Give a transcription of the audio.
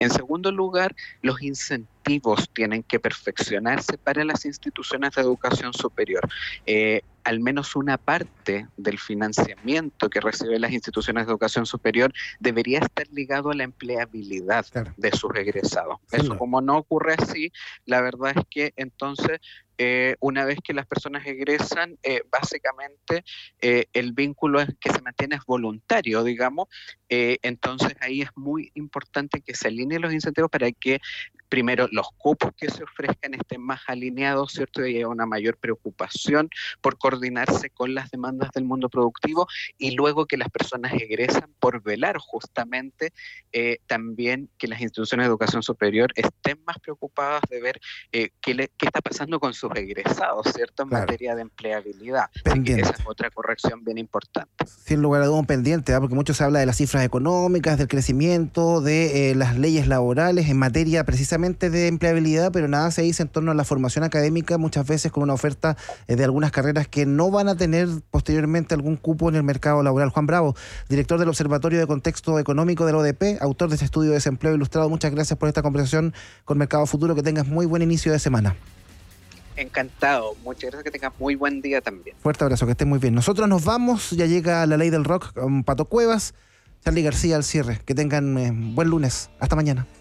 En segundo lugar, los incentivos tienen que perfeccionarse para las instituciones de educación superior. Al menos una parte del financiamiento que reciben las instituciones de educación superior debería estar ligado a la empleabilidad Claro. de sus egresados. Sí, Eso, como no ocurre así, la verdad es que entonces una vez que las personas egresan, básicamente el vínculo que se mantiene es voluntario, digamos. Entonces ahí es muy importante que se alineen los incentivos para que primero los cupos que se ofrezcan estén más alineados, ¿cierto? Y haya una mayor preocupación por coordinarse con las demandas del mundo productivo, y luego que las personas egresan por velar justamente también que las instituciones de educación superior estén más preocupadas de ver qué está pasando con sus egresados, ¿cierto? En claro. materia de empleabilidad. Así que esa es Pendiente. otra corrección bien importante. Sin lugar a duda un pendiente, porque mucho se habla de las cifras económicas, del crecimiento, de las leyes laborales en materia precisamente de empleabilidad, pero nada se dice en torno a la formación académica, muchas veces con una oferta de algunas carreras que no van a tener posteriormente algún cupo en el mercado laboral. Juan Bravo, director del Observatorio de Contexto Económico del ODP, autor de este estudio de desempleo ilustrado, muchas gracias por esta conversación con Mercado Futuro, que tengas muy buen inicio de semana. Encantado, muchas gracias, que tengas muy buen día también. Fuerte abrazo, que estés muy bien. Nosotros nos vamos, ya llega la ley del rock con Pato Cuevas, Charly García al cierre. Que tengan buen lunes. Hasta mañana.